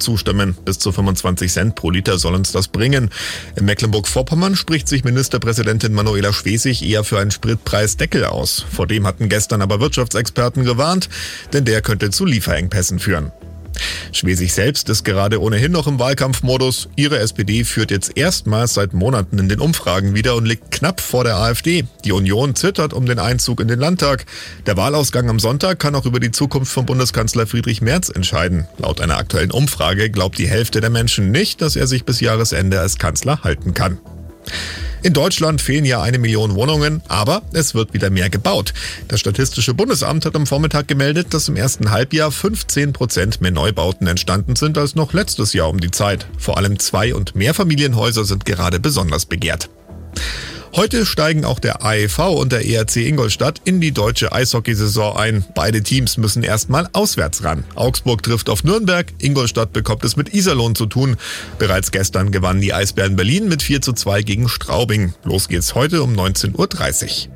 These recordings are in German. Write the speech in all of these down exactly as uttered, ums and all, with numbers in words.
zustimmen. Bis zu fünfundzwanzig Cent pro Liter soll uns das bringen. In Mecklenburg-Vorpommern spricht sich Ministerpräsidentin Manuela Schwesig eher für einen Spritpreisdeckel aus. Vor dem hatten gestern aber Wirtschaftsexperten gewarnt, denn der könnte zu Lieferengpässen führen. Schwesig selbst ist gerade ohnehin noch im Wahlkampfmodus. Ihre S P D führt jetzt erstmals seit Monaten in den Umfragen wieder und liegt knapp vor der AfD. Die Union zittert um den Einzug in den Landtag. Der Wahlausgang am Sonntag kann auch über die Zukunft von Bundeskanzler Friedrich Merz entscheiden. Laut einer aktuellen Umfrage glaubt die Hälfte der Menschen nicht, dass er sich bis Jahresende als Kanzler halten kann. In Deutschland fehlen ja eine Million Wohnungen, aber es wird wieder mehr gebaut. Das Statistische Bundesamt hat am Vormittag gemeldet, dass im ersten Halbjahr fünfzehn Prozent mehr Neubauten entstanden sind als noch letztes Jahr um die Zeit. Vor allem Zwei- und Mehrfamilienhäuser sind gerade besonders begehrt. Heute steigen auch der A E V und der E R C Ingolstadt in die deutsche Eishockeysaison ein. Beide Teams müssen erstmal auswärts ran. Augsburg trifft auf Nürnberg, Ingolstadt bekommt es mit Iserlohn zu tun. Bereits gestern gewannen die Eisbären Berlin mit vier zu zwei gegen Straubing. Los geht's heute um neunzehn Uhr dreißig.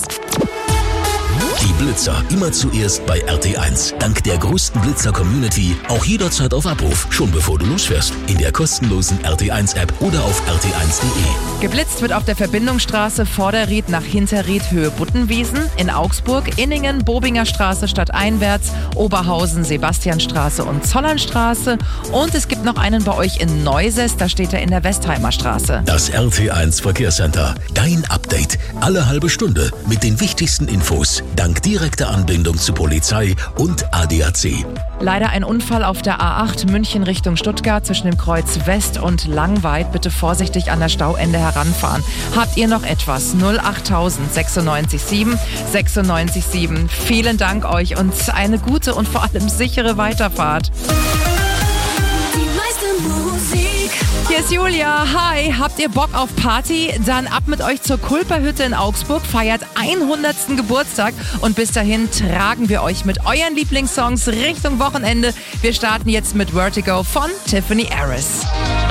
Die Blitzer immer zuerst bei R T eins. Dank der größten Blitzer-Community auch jederzeit auf Abruf, schon bevor du losfährst. In der kostenlosen R T eins App oder auf r t eins punkt de. Geblitzt wird auf der Verbindungsstraße Vorderried nach Hinterried Höhe Buttenwiesen, in Augsburg, Inningen, Bobinger Straße stadteinwärts, Oberhausen, Sebastianstraße und Zollernstraße. Und es gibt noch einen bei euch in Neuses, da steht er in der Westheimer Straße. Das R T eins Verkehrscenter. Dein Update. Alle halbe Stunde mit den wichtigsten Infos. Dank direkter Anbindung zu Polizei und A D A C. Leider ein Unfall auf der A acht München Richtung Stuttgart zwischen dem Kreuz West und Langweid. Bitte vorsichtig an der Stauende heranfahren. Habt ihr noch etwas? null achttausend sechsundneunzig sieben sechsundneunzig sieben. Vielen Dank euch und eine gute und vor allem sichere Weiterfahrt. Hier ist Julia. Hi, habt ihr Bock auf Party? Dann ab mit euch zur Kulperhütte in Augsburg, feiert hundertsten Geburtstag und bis dahin tragen wir euch mit euren Lieblingssongs Richtung Wochenende. Wir starten jetzt mit Vertigo von Tiffany Harris.